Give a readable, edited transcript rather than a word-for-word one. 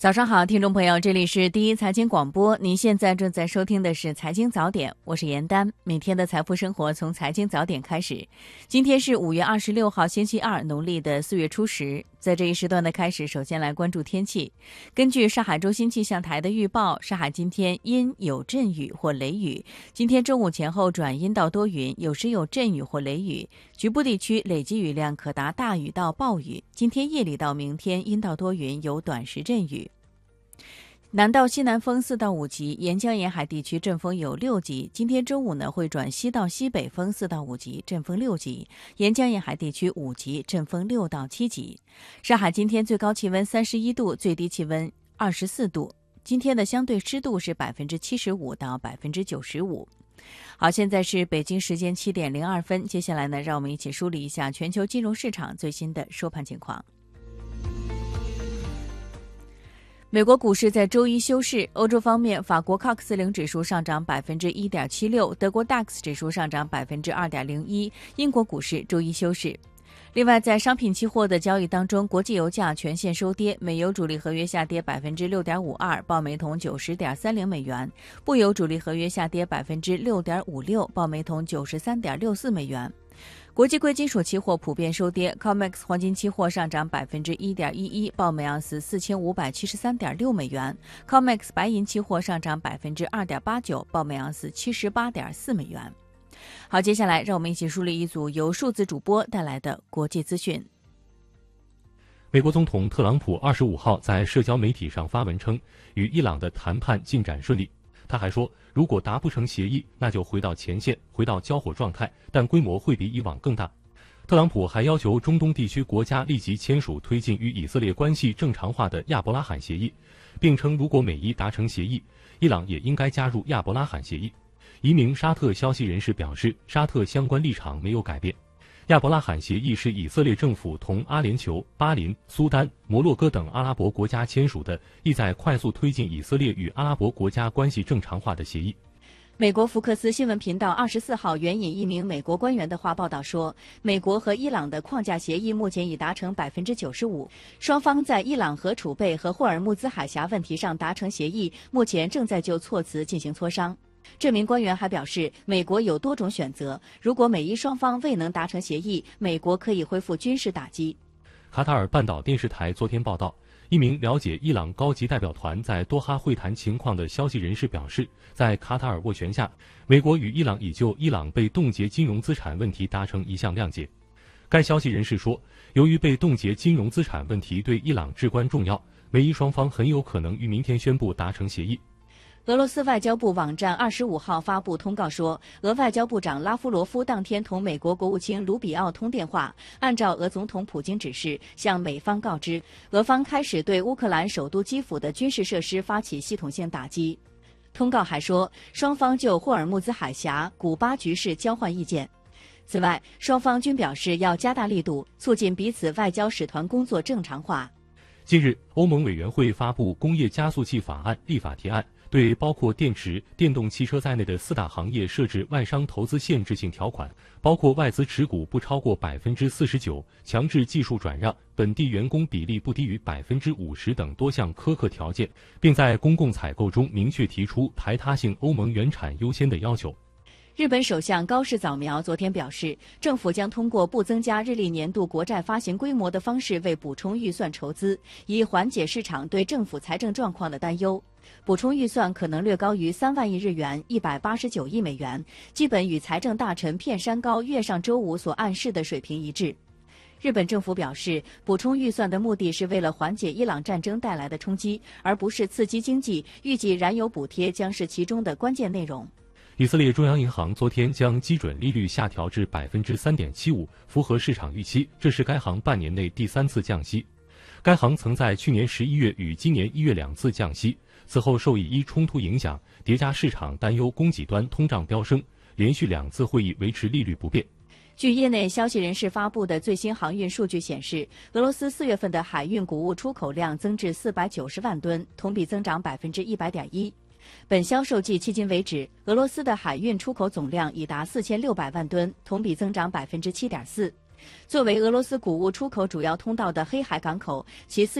早上好，听众朋友，这里是第一财经广播，您现在正在收听的是财经早点，我是严丹。每天的财富生活从财经早点开始。今天是5月26号，星期二，农历的4月初10。在这一时段的开始，首先来关注天气。根据上海中心气象台的预报，上海今天阴有阵雨或雷雨，今天中午前后转阴到多云，有时有阵雨或雷雨，局部地区累积雨量可达大雨到暴雨。今天夜里到明天阴到多云，有短时阵雨。南到西南风4到5级，沿江沿海地区阵风有6级。今天中午会转西到西北风4到5级，阵风6级，沿江沿海地区5级，阵风6到7级。上海今天最高气温31度，最低气温24度。今天的相对湿度是75%到95%。好，现在是北京时间7点02分，接下来让我们一起梳理一下全球金融市场最新的收盘情况。美国股市在周一休市，欧洲方面，法国 CAC 40指数上涨 1.76%， 德国 DAX 指数上涨 2.01%， 英国股市周一休市。另外，在商品期货的交易当中，国际油价全线收跌，美油主力合约下跌 6.52%， 报每桶 90.30美元；布油主力合约下跌 6.56%， 报每桶 93.64美元。国际贵金属期货普遍收跌 ，COMEX 黄金期货上涨 1.11%， 报每盎司 4573.6美元 ；COMEX 白银期货上涨 2.89%， 报每盎司 78.4美元。好，接下来让我们一起梳理一组由数字主播带来的国际资讯。 美国总统特朗普25号在社交媒体上发文称，与伊朗的谈判进展顺利。他还说，如果达不成协议，那就回到前线，回到交火状态，但规模会比以往更大。特朗普还要求中东地区国家立即签署推进与以色列关系正常化的亚伯拉罕协议，并称如果美伊达成协议，伊朗也应该加入亚伯拉罕协议。一名沙特消息人士表示，沙特相关立场没有改变。亚伯拉罕协议是以色列政府同阿联酋、巴林、苏丹、摩洛哥等阿拉伯国家签署的，意在快速推进以色列与阿拉伯国家关系正常化的协议。 美国福克斯新闻频道24号援引一名美国官员的话报道说，美国和伊朗的框架协议目前已达成 95%， 双方在伊朗核储备和霍尔木兹海峡问题上达成协议，目前正在就措辞进行磋商。这名官员还表示，美国有多种选择，如果美伊双方未能达成协议，美国可以恢复军事打击。 卡塔尔半岛电视台昨天报道，一名了解伊朗高级代表团在多哈会谈情况的消息人士表示，在卡塔尔斡旋下，美国与伊朗已就伊朗被冻结金融资产问题达成一项谅解。该消息人士说，由于被冻结金融资产问题对伊朗至关重要，美伊双方很有可能于明天宣布达成协议。 俄罗斯外交部网站25号发布通告说，俄外交部长拉夫罗夫当天同美国国务卿卢比奥通电话，按照俄总统普京指示，向美方告知，俄方开始对乌克兰首都基辅的军事设施发起系统性打击。通告还说，双方就霍尔木兹海峡、古巴局势交换意见。此外，双方均表示要加大力度，促进彼此外交使团工作正常化。 近日，欧盟委员会发布工业加速器法案立法提案，对包括电池、电动汽车在内的4大行业设置外商投资限制性条款，包括外资持股不超过 49%， 强制技术转让，本地员工比例不低于 50% 等多项苛刻条件，并在公共采购中明确提出排他性欧盟原产优先的要求。 日本首相高市早苗昨天表示，政府将通过不增加日历年度国债发行规模的方式为补充预算筹资，以缓解市场对政府财政状况的担忧。补充预算可能略高于3万亿日元，189亿美元，基本与财政大臣片山高月上周五所暗示的水平一致。日本政府表示，补充预算的目的是为了缓解伊朗战争带来的冲击，而不是刺激经济，预计燃油补贴将是其中的关键内容。 以色列中央银行昨天将基准利率下调至 3.75%， 符合市场预期，这是该行半年内第3次降息。该行曾在去年11月与今年1月2次降息，此后受以伊冲突影响，叠加市场担忧供给端通胀飙升，连续2次会议维持利率不变。 据业内消息人士发布的最新航运数据显示，俄罗斯4月份的海运谷物出口量增至490万吨，同比增长 100.1%。本销售季迄今为止，俄罗斯的海运出口总量已达4600万吨，同比增长 7.4%。作为俄罗斯谷物出口主要通道的黑海港口，其